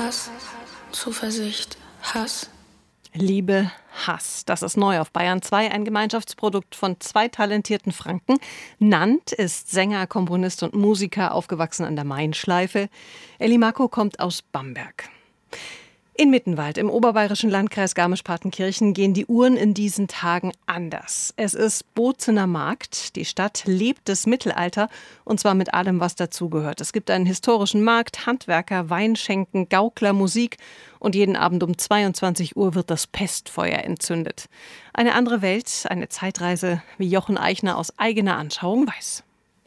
Hass, Zuversicht, Hass. Liebe, Hass. Das ist neu auf Bayern 2, ein Gemeinschaftsprodukt von zwei talentierten Franken. Nant ist Sänger, Komponist und Musiker, aufgewachsen an der Mainschleife. Elli Marco kommt aus Bamberg. In Mittenwald im oberbayerischen Landkreis Garmisch-Partenkirchen gehen die Uhren in diesen Tagen anders. Es ist Bozener Markt. Die Stadt lebt das Mittelalter und zwar mit allem, was dazugehört. Es gibt einen historischen Markt, Handwerker, Weinschenken, Gaukler, Musik und jeden Abend um 22 Uhr wird das Pestfeuer entzündet. Eine andere Welt, eine Zeitreise, wie Jochen Eichner aus eigener Anschauung weiß.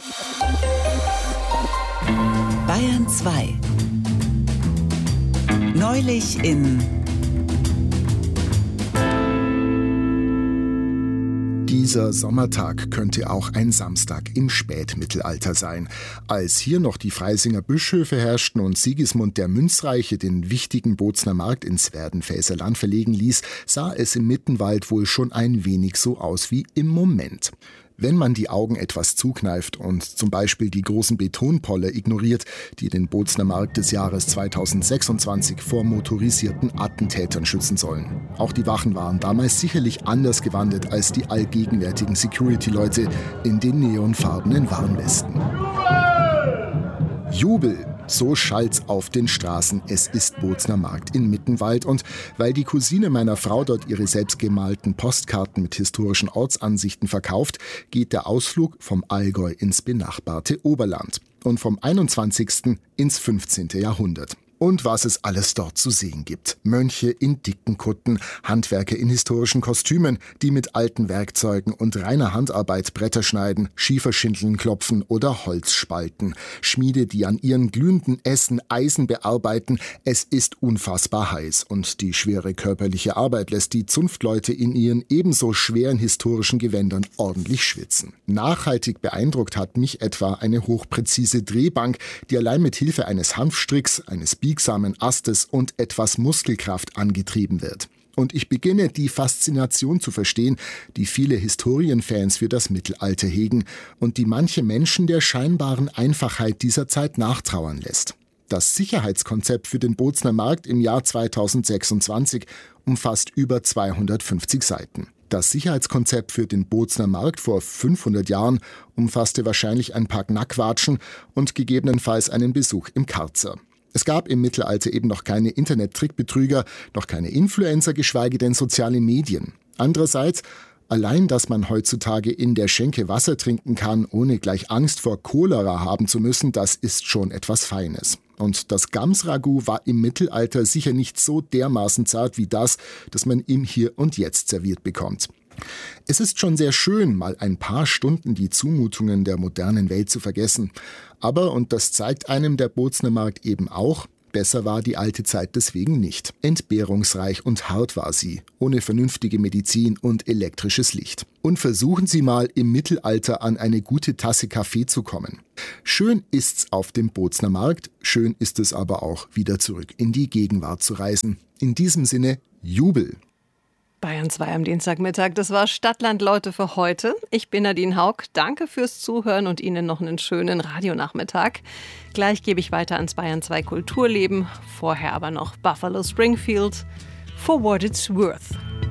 Bayern 2. Neulich in Dieser Sommertag könnte auch ein Samstag im Spätmittelalter sein. Als hier noch die Freisinger Bischöfe herrschten und Sigismund der Münzreiche den wichtigen Bozener Markt ins Werdenfelser Land verlegen ließ, sah es im Mittenwald wohl schon ein wenig so aus wie im Moment. Wenn man die Augen etwas zukneift und zum Beispiel die großen Betonpoller ignoriert, die den Bozener Markt des Jahres 2026 vor motorisierten Attentätern schützen sollen. Auch die Wachen waren damals sicherlich anders gewandet als die allgegenwärtigen Security-Leute in den neonfarbenen Warnwesten. Jubel! So schallt's auf den Straßen. Es ist Bozener Markt in Mittenwald und weil die Cousine meiner Frau dort ihre selbstgemalten Postkarten mit historischen Ortsansichten verkauft, geht der Ausflug vom Allgäu ins benachbarte Oberland und vom 21. ins 15. Jahrhundert. Und was es alles dort zu sehen gibt. Mönche in dicken Kutten, Handwerker in historischen Kostümen, die mit alten Werkzeugen und reiner Handarbeit Bretter schneiden, Schieferschindeln klopfen oder Holz spalten. Schmiede, die an ihren glühenden Essen Eisen bearbeiten. Es ist unfassbar heiß und die schwere körperliche Arbeit lässt die Zunftleute in ihren ebenso schweren historischen Gewändern ordentlich schwitzen. Nachhaltig beeindruckt hat mich etwa eine hochpräzise Drehbank, die allein mit Hilfe eines Hanfstricks, eines biegsamen Astes und etwas Muskelkraft angetrieben wird. Und ich beginne die Faszination zu verstehen, die viele Historienfans für das Mittelalter hegen und die manche Menschen der scheinbaren Einfachheit dieser Zeit nachtrauern lässt. Das Sicherheitskonzept für den Bozener Markt im Jahr 2026 umfasst über 250 Seiten. Das Sicherheitskonzept für den Bozener Markt vor 500 Jahren umfasste wahrscheinlich ein paar Knackwatschen und gegebenenfalls einen Besuch im Karzer. Es gab im Mittelalter eben noch keine Internet-Trickbetrüger, noch keine Influencer, geschweige denn soziale Medien. Andererseits, allein, dass man heutzutage in der Schenke Wasser trinken kann, ohne gleich Angst vor Cholera haben zu müssen, das ist schon etwas Feines. Und das Gams-Ragout war im Mittelalter sicher nicht so dermaßen zart wie das man im Hier und Jetzt serviert bekommt. Es ist schon sehr schön, mal ein paar Stunden die Zumutungen der modernen Welt zu vergessen. Aber, und das zeigt einem der Bozener Markt eben auch, besser war die alte Zeit deswegen nicht. Entbehrungsreich und hart war sie, ohne vernünftige Medizin und elektrisches Licht. Und versuchen Sie mal im Mittelalter an eine gute Tasse Kaffee zu kommen. Schön ist's auf dem Bozener Markt, schön ist es aber auch, wieder zurück in die Gegenwart zu reisen. In diesem Sinne, Jubel! Bayern 2 am Dienstagmittag. Das war Stadtland Leute für heute. Ich bin Nadine Haug. Danke fürs Zuhören und Ihnen noch einen schönen Radionachmittag. Gleich gebe ich weiter ans Bayern 2 Kulturleben. Vorher aber noch Buffalo Springfield. For what it's worth.